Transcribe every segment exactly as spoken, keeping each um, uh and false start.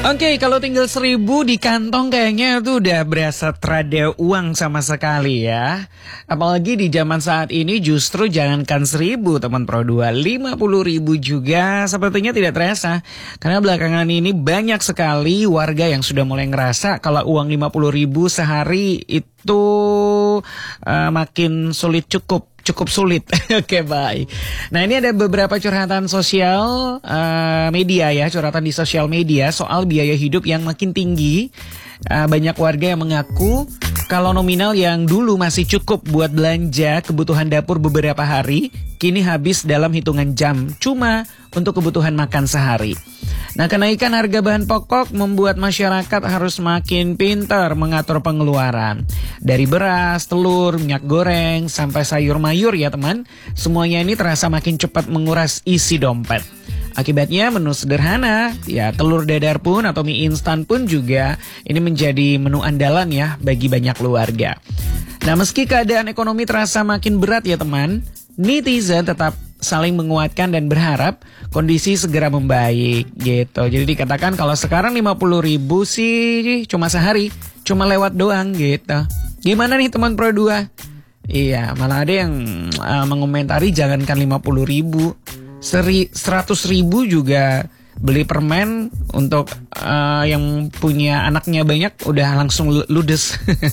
Oke, kalau tinggal seribu di kantong kayaknya tuh udah berasa terada uang sama sekali ya. Apalagi di zaman saat ini justru jangankan seribu teman Pro dua, lima puluh ribu juga sepertinya tidak terasa. Karena belakangan ini banyak sekali warga yang sudah mulai ngerasa kalau uang lima puluh ribu sehari itu uh, makin sulit cukup. Cukup sulit. Oke, baik. Nah, ini ada beberapa curhatan sosial uh, media ya, curhatan di sosial media soal biaya hidup yang makin tinggi. Uh, banyak warga yang mengaku kalau nominal yang dulu masih cukup buat belanja kebutuhan dapur beberapa hari, kini habis dalam hitungan jam cuma untuk kebutuhan makan sehari. Nah, kenaikan harga bahan pokok membuat masyarakat harus makin pintar mengatur pengeluaran. Dari beras, telur, minyak goreng, sampai sayur mayur ya teman. Semuanya ini terasa makin cepat menguras isi dompet. Akibatnya menu sederhana, ya telur dadar pun atau mie instan pun juga ini menjadi menu andalan ya bagi banyak keluarga. Nah, meski keadaan ekonomi terasa makin berat ya teman, netizen tetap saling menguatkan dan berharap kondisi segera membaik gitu. Jadi dikatakan kalau sekarang lima puluh ribu sih cuma sehari, cuma lewat doang gitu. Gimana nih teman Pro dua? Iya, malah ada yang uh, mengomentari jangankan lima puluh ribu, seri, seratus ribu juga beli permen untuk uh, yang punya anaknya banyak udah langsung ludes.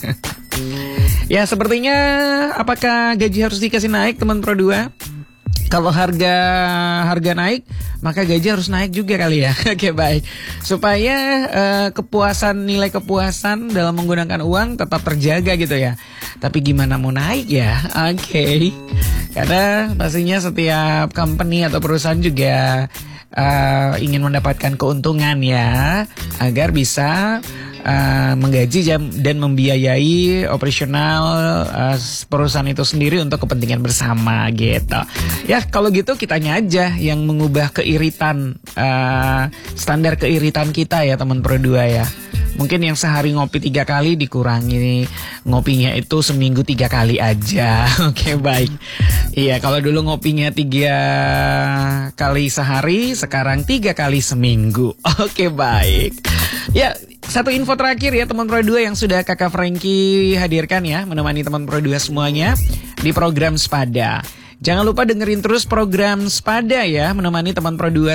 Ya, sepertinya apakah gaji harus dikasih naik teman Pro dua? Kalau harga harga naik, maka gaji harus naik juga kali ya. Oke, baik. Supaya uh, kepuasan, nilai kepuasan dalam menggunakan uang tetap terjaga gitu ya. Tapi gimana mau naik ya? Oke. Karena pastinya setiap company atau perusahaan juga uh, ingin mendapatkan keuntungan ya, agar bisa Uh, menggaji jam dan membiayai operasional uh, perusahaan itu sendiri untuk kepentingan bersama gitu. Ya, kalau gitu kitanya aja yang mengubah keiritan, uh, standar keiritan kita ya teman Pro dua ya. Mungkin yang sehari ngopi tiga kali dikurangi ngopinya itu seminggu tiga kali aja. Oke, baik. Iya, kalau dulu ngopinya tiga kali sehari, sekarang tiga kali seminggu. Oke, baik. Ya, satu info terakhir ya teman Pro dua yang sudah Kakak Frankie hadirkan ya, menemani teman Pro dua semuanya di program Sepada. Jangan lupa dengerin terus program Sepada ya, menemani teman Pro dua